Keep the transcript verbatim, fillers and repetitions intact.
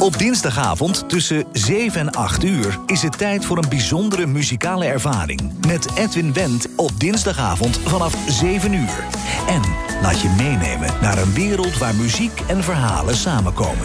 Op dinsdagavond tussen zeven en acht uur is het tijd voor een bijzondere muzikale ervaring. Met Edwin Wendt op dinsdagavond vanaf zeven uur. En laat je meenemen naar een wereld waar muziek en verhalen samenkomen.